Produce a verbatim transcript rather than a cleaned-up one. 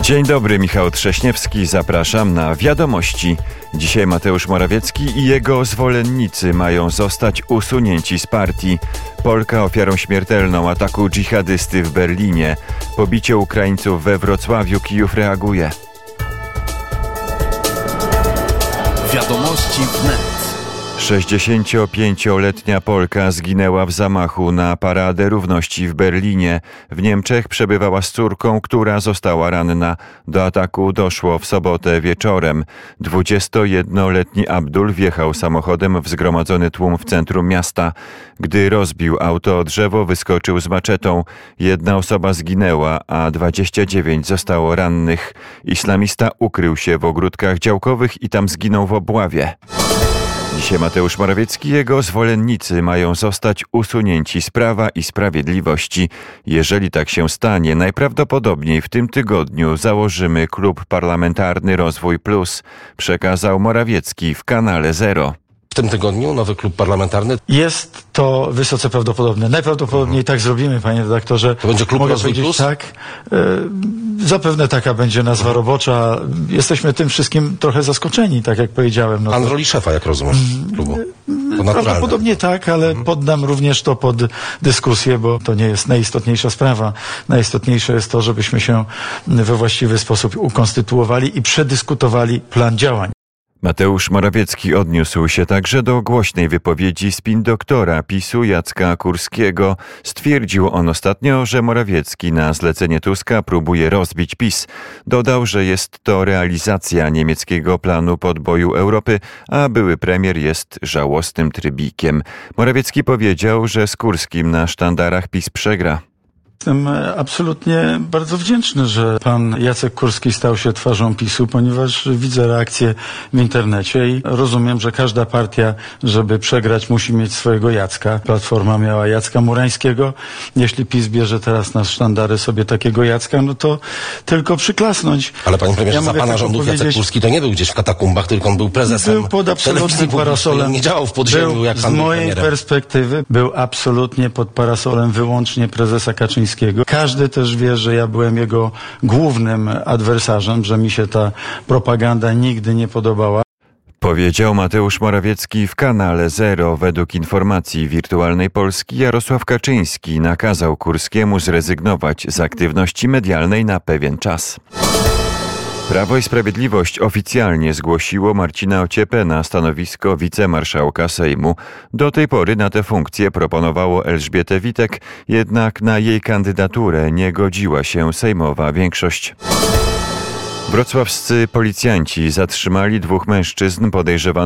Dzień dobry, Michał Trześniewski, zapraszam na Wiadomości. Dzisiaj Mateusz Morawiecki i jego zwolennicy mają zostać usunięci z partii. Polka ofiarą śmiertelną ataku dżihadysty w Berlinie. Pobicie Ukraińców we Wrocławiu, Kijów reaguje. Wiadomości wnet. sześćdziesięciopięcioletnia Polka zginęła w zamachu na Paradę Równości w Berlinie. W Niemczech przebywała z córką, która została ranna. Do ataku doszło w sobotę wieczorem. dwudziestojednoletni Abdul wjechał samochodem w zgromadzony tłum w centrum miasta. Gdy rozbił auto o drzewo, wyskoczył z maczetą. Jedna osoba zginęła, a dwadzieścia dziewięć zostało rannych. Islamista ukrył się w ogródkach działkowych i tam zginął w obławie. Dzisiaj Mateusz Morawiecki i jego zwolennicy mają zostać usunięci z Prawa i Sprawiedliwości. Jeżeli tak się stanie, najprawdopodobniej w tym tygodniu założymy klub parlamentarny Rozwój Plus, przekazał Morawiecki w kanale Zero. W tym tygodniu nowy klub parlamentarny? Jest to wysoce prawdopodobne. Najprawdopodobniej tak zrobimy, panie redaktorze. To będzie klub Mogę Rozwój powiedzieć Plus? tak. E, zapewne taka będzie nazwa robocza. Jesteśmy tym wszystkim trochę zaskoczeni, tak jak powiedziałem. No Pan to... w roli szefa, jak rozumiem, klubu. To Prawdopodobnie tak, ale poddam również to pod dyskusję, bo to nie jest najistotniejsza sprawa. Najistotniejsze jest to, żebyśmy się we właściwy sposób ukonstytuowali i przedyskutowali plan działań. Mateusz Morawiecki odniósł się także do głośnej wypowiedzi spin-doktora PiSu Jacka Kurskiego. Stwierdził on ostatnio, że Morawiecki na zlecenie Tuska próbuje rozbić PiS. Dodał, że jest to realizacja niemieckiego planu podboju Europy, a były premier jest żałosnym trybikiem. Morawiecki powiedział, że z Kurskim na sztandarach PiS przegra. Jestem absolutnie bardzo wdzięczny, że pan Jacek Kurski stał się twarzą PiSu, ponieważ widzę reakcje w internecie i rozumiem, że każda partia, żeby przegrać, musi mieć swojego Jacka. Platforma miała Jacka Murańskiego. Jeśli PiS bierze teraz na sztandary sobie takiego Jacka, no to tylko przyklasnąć. Ale panie premierze, Ja za mogę pana tylko rządów Jacek powiedzieć- Kurski to nie był gdzieś w katakumbach, tylko on był prezesem Był pod absolutnym telewizji publicznej. parasolem. On nie działał w podziemiu, Był, jak z pan był mojej premierem. perspektywy był absolutnie pod parasolem wyłącznie prezesa Kaczyńskiego. Każdy też wie, że ja byłem jego głównym adwersarzem, że mi się ta propaganda nigdy nie podobała. Powiedział Mateusz Morawiecki w kanale Zero. Według informacji Wirtualnej Polski Jarosław Kaczyński nakazał Kurskiemu zrezygnować z aktywności medialnej na pewien czas. Prawo i Sprawiedliwość oficjalnie zgłosiło Marcina Ociepę na stanowisko wicemarszałka Sejmu. Do tej pory na tę funkcję proponowało Elżbietę Witek, jednak na jej kandydaturę nie godziła się sejmowa większość. Wrocławscy policjanci zatrzymali dwóch mężczyzn podejrzewanych